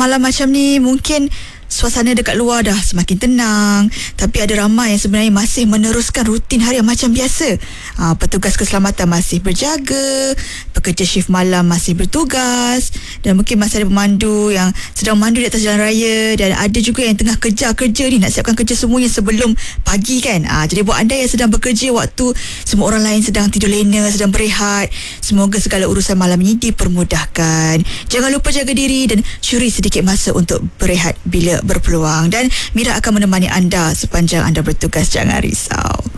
malam macam ni mungkin suasana dekat luar dah semakin tenang, tapi ada ramai yang sebenarnya masih meneruskan rutin harian macam biasa. Petugas keselamatan masih berjaga, pekerja shift malam masih bertugas, dan mungkin masih ada pemandu yang sedang memandu di atas jalan raya, dan ada juga yang tengah kerja ni, nak siapkan kerja semuanya sebelum pagi kan. Jadi buat anda yang sedang bekerja waktu semua orang lain sedang tidur lena, sedang berehat, semoga segala urusan malam ini dipermudahkan. Jangan lupa jaga diri dan curi sedikit masa untuk berehat bila berpeluang, dan Mira akan menemani anda sepanjang anda bertugas. Jangan risau.